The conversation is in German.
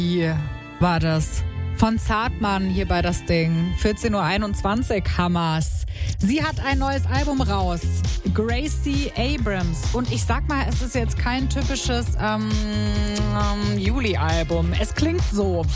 Wie war das? Von Zartmann hier bei das Ding. 14.21 Uhr, Hammers. Sie hat ein neues Album raus. Gracie Abrams. Und ich sag mal, es ist jetzt kein typisches Juli-Album. Es klingt so.